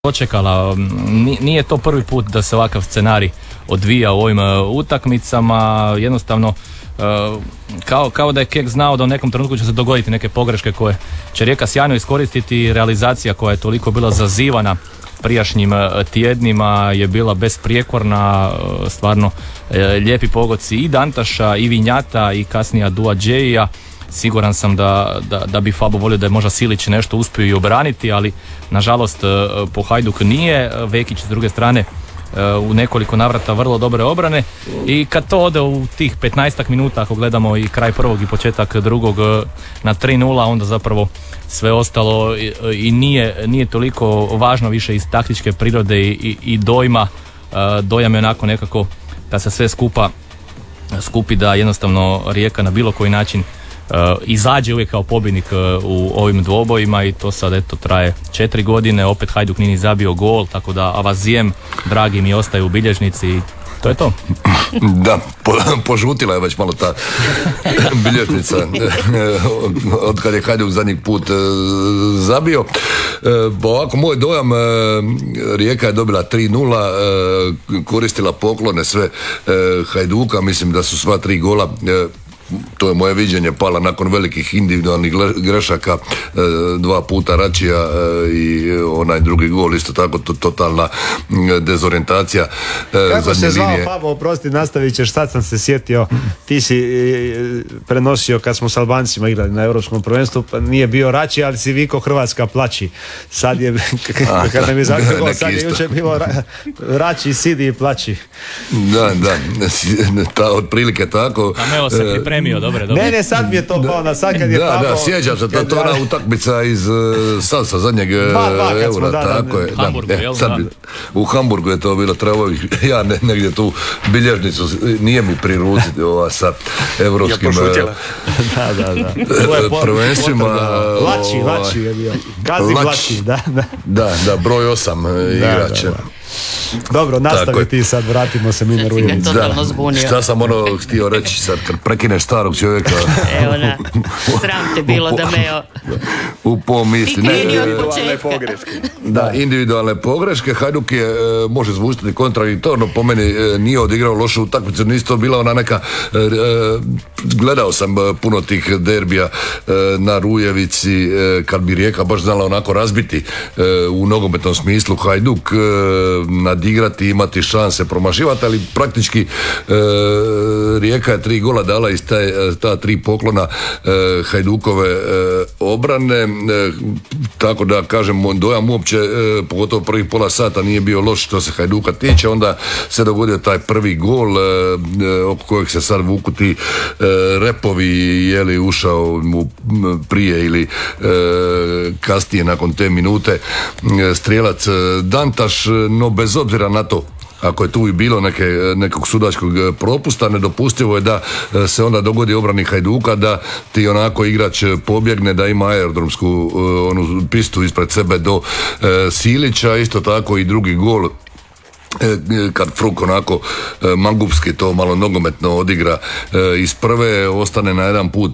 dočekala. Nije to prvi put da se ovakav scenarij odvija u ovim utakmicama. Jednostavno kao da je Kek znao da u nekom trenutku će se dogoditi neke pogreške koje će Rijeka sjajno iskoristiti. Realizacija koja je toliko bila zazivana prijašnjim tjednima je bila besprijekorna, stvarno lijepi pogodci i Dantaša i Vinjata i kasnije Adua Džeija. Siguran sam da bi Fabo volio da je možda Silić nešto uspio i obraniti, ali nažalost po Hajduk nije. Vekić s druge strane u nekoliko navrata vrlo dobre obrane i kad to ode u tih 15 minuta, ako gledamo i kraj prvog i početak drugog na 3-0, onda zapravo sve ostalo i nije toliko važno više iz taktičke prirode i dojma. Dojam je onako nekako da se sve skupi da jednostavno Rijeka na bilo koji način izađe uvijek kao pobjednik u ovim dvobojima i to sad eto traje 4 godine, opet Hajduk nije zabio gol, tako da avazijem dragi mi ostaje u bilježnici i to je to. Da, požutila je već malo ta bilježnica od kad je Hajduk zadnji put zabio. Ovako, moj dojam, Rijeka je dobila 3-0, koristila poklone sve Hajduka, mislim da su sva 3 gola, to je moje viđenje, pala nakon velikih individualnih grešaka, 2 puta Račija i onaj drugi gol, isto tako totalna dezorientacija. Kako se zvao Fabo, oprosti, nastavit ćeš, sad sam se sjetio, ti si prenosio kad smo s Albancima igrali na Europskom prvenstvu, pa nije bio Račija, ali si vikao Hrvatska plači. Sad je, kad nam je zabio gol, sad je jučer bilo Rači, sidi i plači. Da, otprilike tako. Kameo se pripremio, dobro. Ne, sad mi je to pao na sad kad je Fabo. Da, sjećam se, to je ona utakmica iz Salsa zadnjeg eura, tako je. U Hamburgu je to bilo, trebao ja negdje tu bilježnicu, nije mi priručiti sa evropskim prvenstvima. Lači je bio. Kazi Lači, da, broj 8 igrač. Dobro, nastavi ti sad, vratimo se mi na Rujevicu. Šta sam htio reći sad, kad prekineš starog čovjeka. Evo na, sram te bilo da me u pomisli. Individualne pogreške. Da, individualne pogreške. Hajduk je, može zvučiti kontradiktorno, po meni nije odigrao lošu utakmicu, nisu to bila ona neka, gledao sam puno tih derbija na Rujevici, kad bi Rijeka baš znala onako razbiti u nogometnom smislu Hajduk, nadigrati, imati šanse promašivati, ali praktički Rijeka je 3 gola dala iz ta 3 poklona Hajdukove obrane, tako da kažem, dojam uopće, pogotovo prvih pola sata nije bio loš što se Hajduka tiče, onda se dogodio taj prvi gol oko kojeg se sad vuku ti repovi, je li ušao mu prije ili kasnije nakon te minute strijelac Dantaš, no bez obzira na to, ako je tu i bilo nekog sudačkog propusta, nedopustivo je da se onda dogodi obrani Hajduka, da ti onako igrač pobjegne, da ima aerodromsku onu pistu ispred sebe do Silića, isto tako i drugi gol kad Fruk onako mangupski to malo nogometno odigra iz prve, ostane na jedan put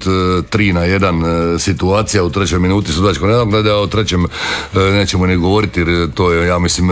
3-1 situacija u 3. minuti sudačkog nadoknade, a o 3. nećemo ni govoriti jer to je, ja mislim,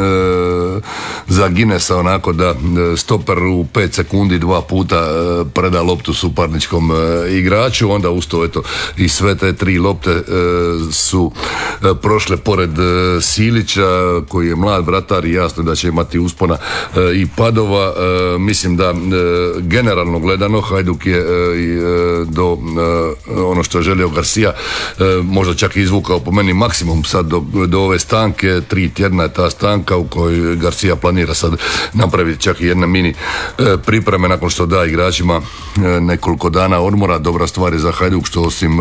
za Guinnessa onako da stoper u 5 sekundi 2 puta preda loptu suparničkom igraču, onda usto eto i sve te 3 lopte su prošle pored Silića koji je mlad vratar i jasno da će imati uspona i padova. Mislim da generalno gledano Hajduk je do ono što je želio Garcia možda čak i izvukao po meni maksimum sad do ove stanke. 3 tjedna je ta stanka u kojoj Garcia planira sad napraviti čak i jedne mini pripreme nakon što da igračima nekoliko dana odmora. Dobra stvar je za Hajduk što osim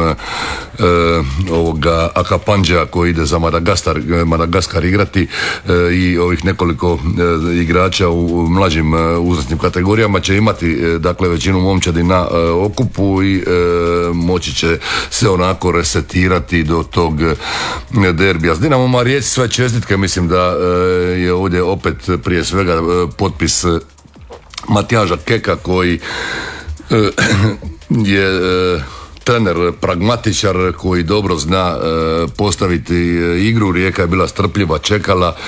ovoga Akapandža koji ide za Madagaskar igrati i ovih nekoliko igrača u mlađim uzrasnim kategorijama će imati dakle većinu momčadi na okupu i moći će se onako resetirati do tog derbija. S Dinamom Rijeci sve čestitke, mislim da je ovdje opet prije svega potpis Matjaža Keka koji je trener pragmatičar koji dobro zna postaviti igru. Rijeka je bila strpljiva, čekala,